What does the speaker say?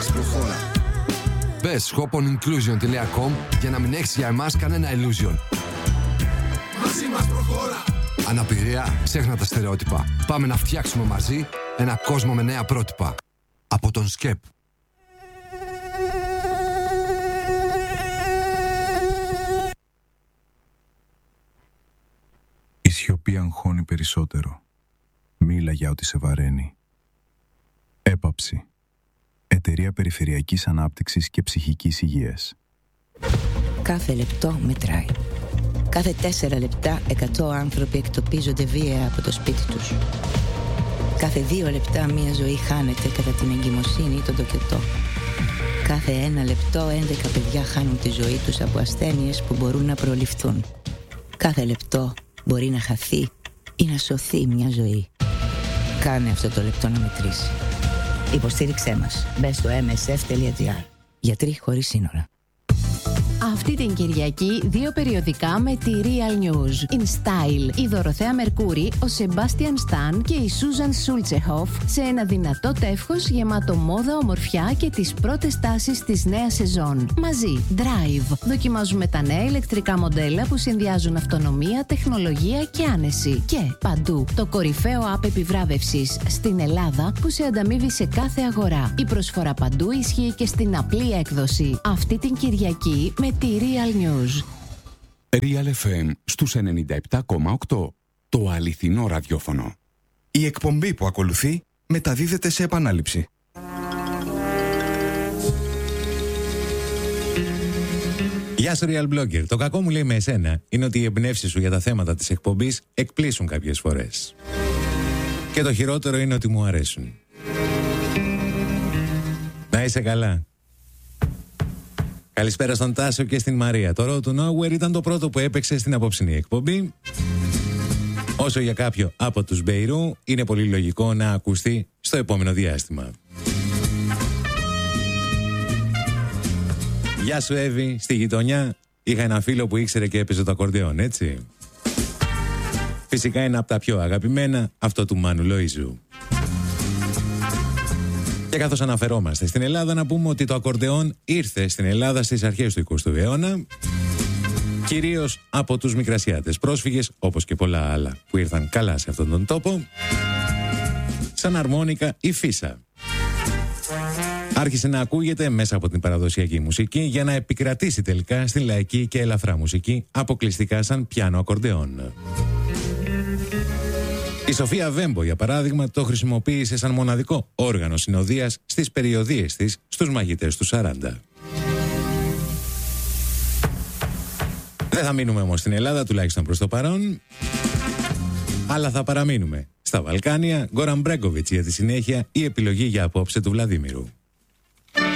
μας προχώρα. Μπες shoponinclusion.com για να μην έχεις για εμάς κανένα illusion. Μαζί μας προχώρα. Αναπηρία, ξέχνα τα στερεότυπα. Πάμε να φτιάξουμε μαζί ένα κόσμο με νέα πρότυπα. Από τον ΣΚΕΠ. Η σιωπή αγχώνει περισσότερο. Μίλα για ό,τι σε βαραίνει. Έπαψη. Εταιρεία Περιφερειακής Ανάπτυξης και Ψυχικής Υγείας. Κάθε λεπτό μετράει. Κάθε 4 λεπτά 100 άνθρωποι εκτοπίζονται βία από το σπίτι τους. Κάθε 2 λεπτά μία ζωή χάνεται κατά την εγκυμοσύνη ή τον τοκετό. Κάθε 1 λεπτό 11 παιδιά χάνουν τη ζωή τους από ασθένειες που μπορούν να προληφθούν. Κάθε λεπτό μπορεί να χαθεί ή να σωθεί μια ζωή. Κάνε αυτό το λεπτό να μετρήσει. Υποστήριξέ μας. Μπες στο msf.gr. Γιατροί χωρίς σύνορα. Αυτή την Κυριακή 2 περιοδικά με τη Real News. In Style, η Δωροθέα Μερκούρη, ο Σεμπάστιαν Σταν και η Σούζαν Σούλτσεχοφ σε ένα δυνατό τεύχος γεμάτο μόδα, ομορφιά και τις πρώτες τάσεις της νέας σεζόν. Μαζί, Drive. Δοκιμάζουμε τα νέα ηλεκτρικά μοντέλα που συνδυάζουν αυτονομία, τεχνολογία και άνεση. Και παντού, το κορυφαίο app επιβράβευσης στην Ελλάδα που σε ανταμείβει σε κάθε αγορά. Η προσφορά παντού ισχύει και στην απλή έκδοση. Αυτή την Κυριακή με τη Real News. Real FM στους 97,8. Το αληθινό ραδιόφωνο. Η εκπομπή που ακολουθεί μεταδίδεται σε επανάληψη. Γεια σου Real Blogger. Το κακό μου λέει με εσένα είναι ότι οι εμπνεύσεις σου για τα θέματα της εκπομπής εκπλήσουν κάποιες φορές. Και το χειρότερο είναι ότι μου αρέσουν. Να είσαι καλά. Καλησπέρα στον Τάσο και στην Μαρία. Το Road to Nowhere ήταν το πρώτο που έπαιξε στην απόψινή εκπομπή. Όσο για κάποιο από τους Μπεϊρού, είναι πολύ λογικό να ακουστεί στο επόμενο διάστημα. Γεια σου Εύη, στη γειτονιά είχα ένα φίλο που ήξερε και έπαιζε το ακορντεόν, έτσι. Φυσικά είναι από τα πιο αγαπημένα, αυτό του Μάνου Λοΐζου. Και καθώς αναφερόμαστε στην Ελλάδα, να πούμε ότι το ακορντεόν ήρθε στην Ελλάδα στις αρχές του 20ου αιώνα, κυρίως από τους μικρασιάτες πρόσφυγες, όπως και πολλά άλλα που ήρθαν καλά σε αυτόν τον τόπο, σαν αρμόνικα ή φύσα. Άρχισε να ακούγεται μέσα από την παραδοσιακή μουσική για να επικρατήσει τελικά στην λαϊκή και ελαφρά μουσική, αποκλειστικά σαν πιάνο ακορντεόν. Η Σοφία Βέμπο, για παράδειγμα, το χρησιμοποίησε σαν μοναδικό όργανο συνοδείας στις περιοδίες της στους μαγητές του 40. Δεν θα μείνουμε όμως στην Ελλάδα, τουλάχιστον προς το παρόν, αλλά θα παραμείνουμε στα Βαλκάνια. Γκόραν Μπρέγκοβιτς για τη συνέχεια, η επιλογή για απόψε του Βλαδίμηρου.